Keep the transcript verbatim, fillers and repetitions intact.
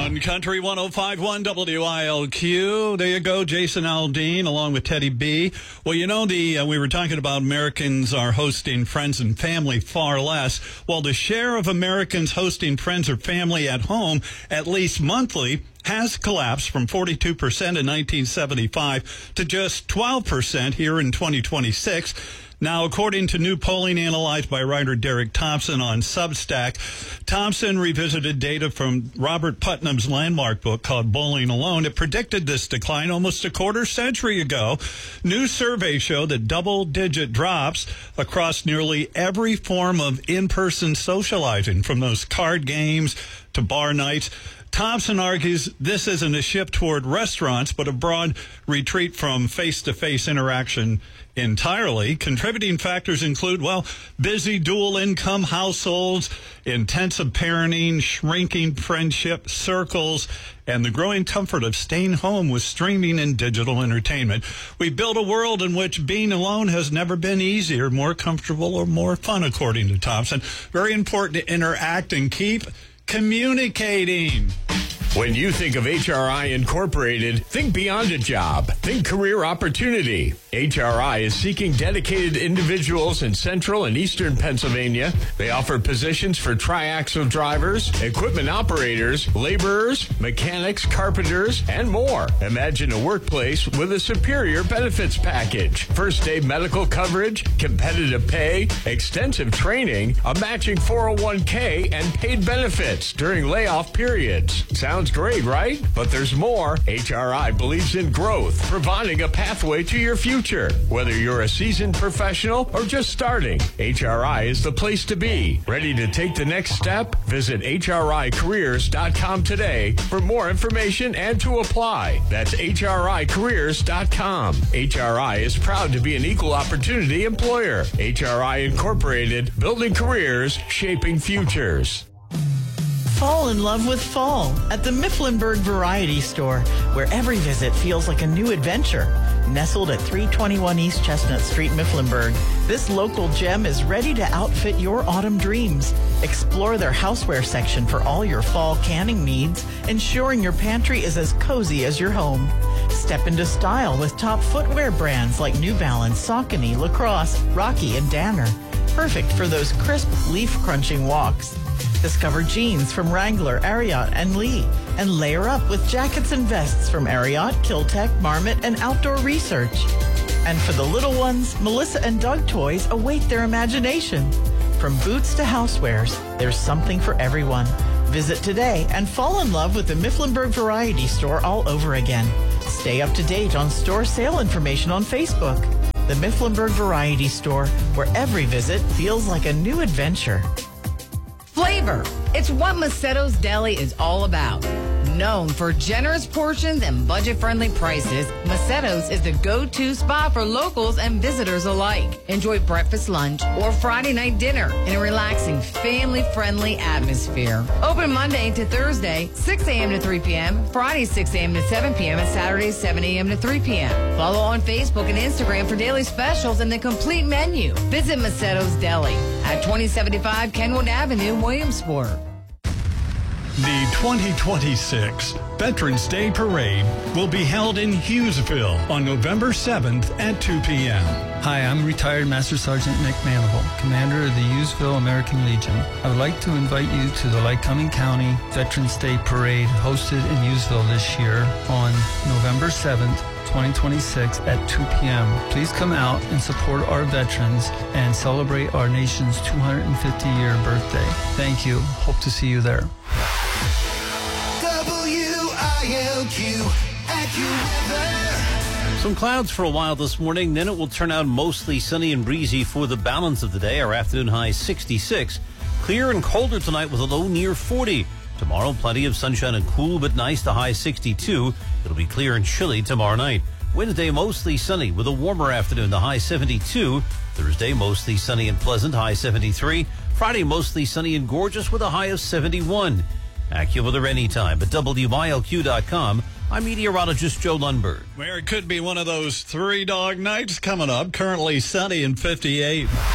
On Country one oh five point one W I L Q. There you go, Jason Aldean, along with Teddy B. Well, you know, the uh, we were talking about Americans are hosting friends and family far less. Well, the share of Americans hosting friends or family at home, at least monthly, has collapsed from forty-two percent in nineteen seventy-five to just twelve percent here in twenty twenty-six. Now, according to new polling analyzed by writer Derek Thompson on Substack, Thompson revisited data from Robert Putnam's landmark book called Bowling Alone. It predicted this decline almost a quarter century ago. New surveys show that double-digit drops across nearly every form of in-person socializing, from those card games to bar nights. Thompson argues this isn't a shift toward restaurants, but a broad retreat from face-to-face interaction entirely. Contributing factors include, well, busy dual-income households, intensive parenting, shrinking friendship circles, and the growing comfort of staying home with streaming and digital entertainment. We build a world in which being alone has never been easier, more comfortable, or more fun, according to Thompson. Very important to interact and keep communicating. When you think of H R I Incorporated, think beyond a job. Think career opportunity. H R I is seeking dedicated individuals in central and eastern Pennsylvania. They offer positions for triaxle drivers, equipment operators, laborers, mechanics, carpenters, and more. Imagine a workplace with a superior benefits package. First day medical coverage, competitive pay, extensive training, a matching four oh one k, and paid benefits during layoff periods. Sounds great, right? But there's more. H R I believes in growth, providing a pathway to your future. Whether you're a seasoned professional or just starting, H R I is the place to be. Ready to take the next step? Visit H R I careers dot com today for more information and to apply. That's H R I careers dot com. H R I is proud to be an equal opportunity employer. H R I Incorporated, building careers, shaping futures. Fall in love with fall at the Mifflinburg Variety Store, where every visit feels like a new adventure. Nestled at three twenty-one East Chestnut Street, Mifflinburg, this local gem is ready to outfit your autumn dreams. Explore their houseware section for all your fall canning needs, ensuring your pantry is as cozy as your home. Step into style with top footwear brands like New Balance, Saucony, Lacrosse, Rocky, and Danner. Perfect for those crisp, leaf-crunching walks. Discover jeans from Wrangler, Ariat, and Lee, and layer up with jackets and vests from Ariat, Kiltech, Marmot, and Outdoor Research. And for the little ones, Melissa and Doug toys await their imagination. From boots to housewares, there's something for everyone. Visit today and fall in love with the Mifflinburg Variety Store all over again. Stay up to date on store sale information on Facebook. The Mifflinburg Variety Store, where every visit feels like a new adventure. Flavor. It's what Macetto's Deli is all about. Known for generous portions and budget-friendly prices, Macetto's is the go-to spot for locals and visitors alike. Enjoy breakfast, lunch, or Friday night dinner in a relaxing, family-friendly atmosphere. Open Monday to Thursday, six a.m. to three p.m., Friday, six a.m. to seven p.m., and Saturday, seven a.m. to three p.m. Follow on Facebook and Instagram for daily specials and the complete menu. Visit Macetto's Deli at twenty seventy-five Kenwood Avenue, Williamsport. The twenty twenty-six Veterans Day Parade will be held in Hughesville on November seventh at two p.m. Hi, I'm retired Master Sergeant Nick Manival, commander of the Hughesville American Legion. I would like to invite you to the Lycoming County Veterans Day Parade hosted in Hughesville this year on November seventh, twenty twenty-six at two p.m. Please come out and support our veterans and celebrate our nation's two hundred fifty year birthday. Thank you. Hope to see you there. W I L Q, AccuWeather. Some clouds for a while this morning, then it will turn out mostly sunny and breezy for the balance of the day. Our afternoon high sixty-six. Clear and colder tonight with a low near forty. Tomorrow, plenty of sunshine and cool but nice, the high sixty-two. It'll be clear and chilly tomorrow night. Wednesday, mostly sunny with a warmer afternoon, the high seventy-two. Thursday, mostly sunny and pleasant, high seventy-three. Friday, mostly sunny and gorgeous with a high of seventy-one. AccuWeather anytime at W I L Q dot com. I'm meteorologist Joe Lundberg. Where it could be one of those three dog nights coming up. Currently sunny and fifty-eight.